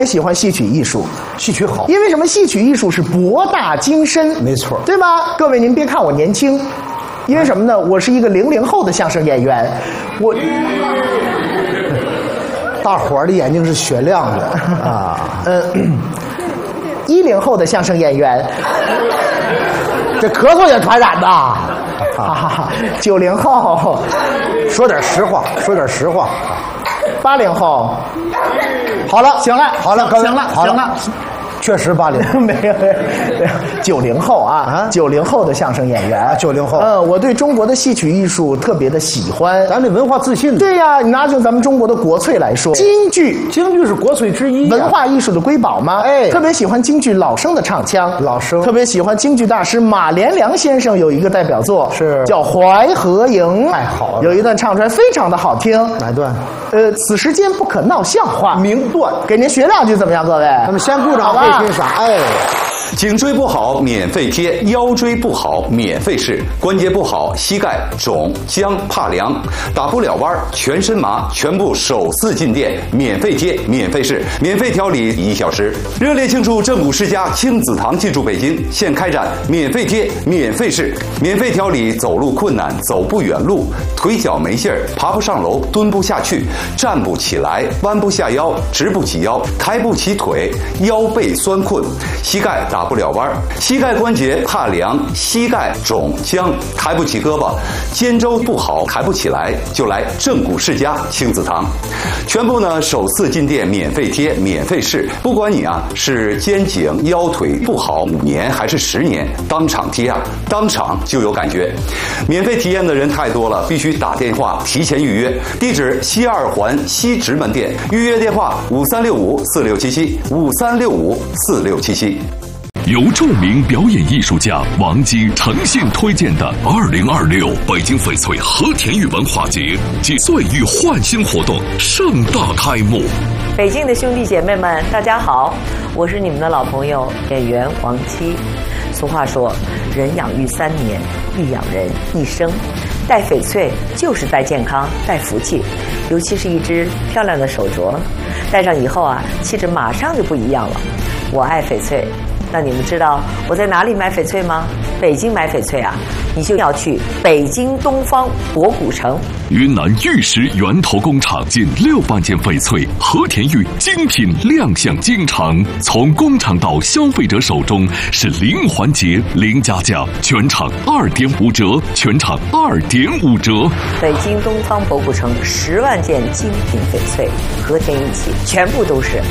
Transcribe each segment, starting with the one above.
也喜欢戏曲艺术， 戏曲好， 因为什么？戏曲艺术是博大精深， 没错， 对吧？各位，您别看我年轻，因为什么呢？我是一个00后的相声演员，我。 大伙儿的眼睛是雪亮的啊 ，10后的相声演员， 这咳嗽也传染的。 90后， 说点实话，说点实话。 80后， 好了， 行了， 好了， 行了，行了。 确实80 没有，90后啊，90后的相声演员 ，90后。 我对中国的戏曲艺术特别的喜欢， 咱这文化自信。 对呀，你拿就咱们中国的国粹来说，京剧是国粹之一， 文化艺术的瑰宝吗？ 哎， 特别喜欢京剧老生的唱腔， 老生， 特别喜欢京剧大师马连良先生有一个代表作是叫《淮河营》， 太好了， 有一段唱出来非常的好听。 哪段？ 此时间不可闹笑话， 名段， 给您学两句怎么样，各位？ 咱们先鼓掌会欣赏。哎。 颈椎不好免费贴，腰椎不好免费试，关节不好膝盖肿僵怕凉，打不了弯全身麻，全部首次进店免费贴免费试，免费调理1小时。热烈庆祝正骨世家亲子堂进驻北京，现开展免费贴免费试，免费调理走路困难走不远路，腿脚没劲儿爬不上楼蹲不下去站不起来弯不下腰直不起腰抬不起腿腰背酸困膝盖打不了弯，膝盖关节怕凉，膝盖肿僵，抬不起胳膊，肩周不好，抬不起来，就来正骨世家亲子堂。全部呢首次进店免费贴免费试，不管你是肩颈腰腿不好5年还是10年，当场贴当场就有感觉。免费体验的人太多了，必须打电话提前预约。地址西2环西直门店，预约电话5365467753654677。 由著名表演艺术家王姬诚信推荐的2026北京翡翠和田玉文化节暨岁玉焕新活动盛大开幕。 北京的兄弟姐妹们，大家好，我是你们的老朋友演员王姬。俗话说，人养育3年，育养人1生。戴翡翠就是戴健康、戴福气，尤其是一只漂亮的手镯，戴上以后气质马上就不一样了。我爱翡翠。那你们知道我在哪里买翡翠吗？北京买翡翠你就要去北京东方博古城。 云南玉石源头工厂近6万件翡翠和田玉精品亮相京城，从工厂到消费者手中是0环节0加价，全场2.5折，全场2.5折。 北京东方博古城10万件精品翡翠和田玉器，全部都是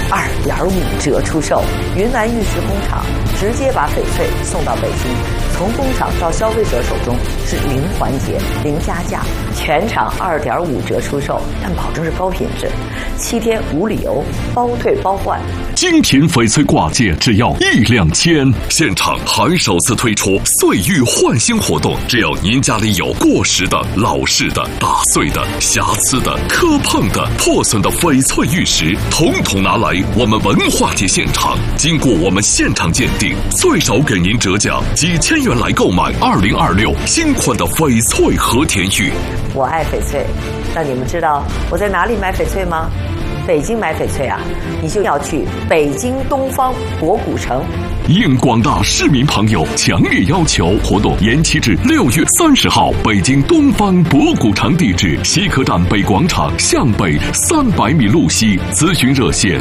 2.5折出售。云南玉石工厂直接把翡翠送到北京，从工厂到消费者手中是0环节0加价，全场2.5折出售，但保证是高品质，7天无理由，包退包换。 精品翡翠挂件只要1两千，现场还首次推出岁玉焕新活动，只要您家里有过时的、老式的、打碎的、瑕疵的、磕碰的、破损的翡翠玉石，统统拿来我们文化节现场，经过我们现场鉴定，最少给您折价几千元来购买2026新款的翡翠和田玉。 我爱翡翠，那你们知道我在哪里买翡翠吗？北京买翡翠你就要去北京东方博古城。 应广大市民朋友强烈要求，活动延期至6月30号，北京东方博古城，地址西客站北广场向北300米路西，咨询热线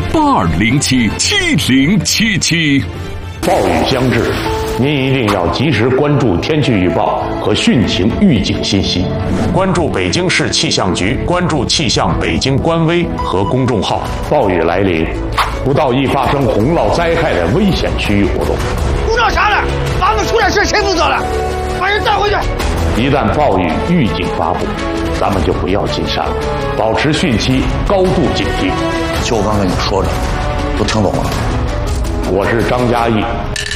82077077。 暴雨将至，您一定要及时关注天气预报和汛情预警信息，关注北京市气象局，关注气象北京官微和公众号。暴雨来临，不到易发生洪涝灾害的危险区域活动。 鼓捣啥了？房子出点事谁负责了？把人带回去。 一旦暴雨预警发布，咱们就不要进山了，保持汛期高度警惕。 就我刚才你说的，都听懂了。 我是张嘉译，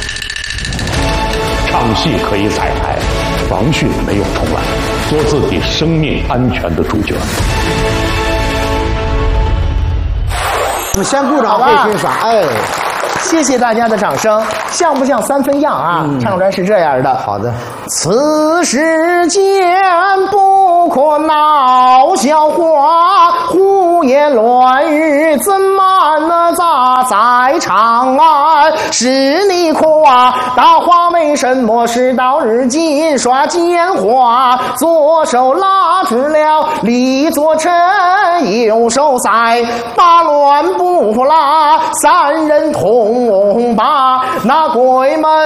唱戏可以彩排，防汛没有重来，做自己生命安全的主角。 我们先鼓掌会欣赏。 谢谢大家的掌声，像不像三分样啊？唱出来是这样的。 好的。 此世间不可闹笑话，胡言乱语怎么能在长安？是你夸大话为什么事到如今耍奸猾？左手拉住了李左臣，右手在把乱不拉，三人同把那鬼门